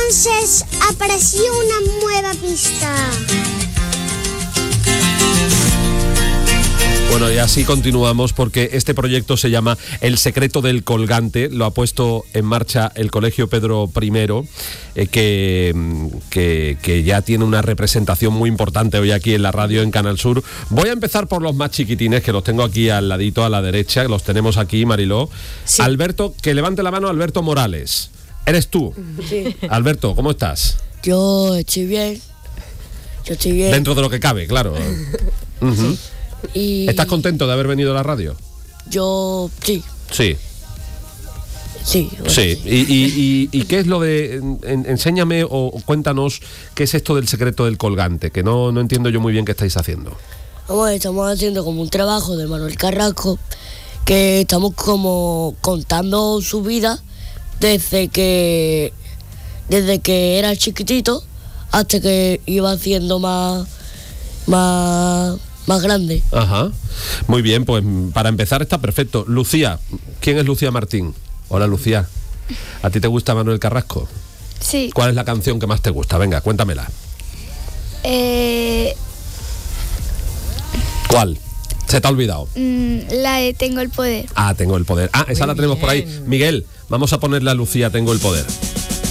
entonces apareció una nueva pista. Bueno, y así continuamos porque este proyecto se llama El secreto del colgante. Lo ha puesto en marcha el Colegio Pedro I, que ya tiene una representación muy importante hoy aquí en la radio en Canal Sur. Voy a empezar por los más chiquitines, que los tengo aquí al ladito, a la derecha, que los tenemos aquí, Mariló. Sí. Alberto, que levante la mano, Alberto Morales. ¿Eres tú? Sí. Alberto, ¿cómo estás? Yo estoy bien. Dentro de lo que cabe, claro. Uh-huh. Y ¿estás contento de haber venido a la radio? Yo sí. Sí. Sí. Bueno, sí. ¿Y qué es lo de...? Enséñame o cuéntanos qué es esto del secreto del colgante, que no entiendo yo muy bien qué estáis haciendo. Estamos haciendo como un trabajo de Manuel Carrasco, que estamos como contando su vida desde que era chiquitito hasta que iba haciendo más grande. Ajá. Muy bien, pues para empezar está perfecto. Lucía, ¿quién es Lucía Martín? Hola, Lucía. ¿A ti te gusta Manuel Carrasco? Sí. ¿Cuál es la canción que más te gusta? Venga, cuéntamela. ¿Cuál? ¿Se te ha olvidado? La de Tengo el poder. Ah, Tengo el poder. Ah, esa la tenemos por ahí. Miguel, vamos a ponerle a Lucía Tengo el poder.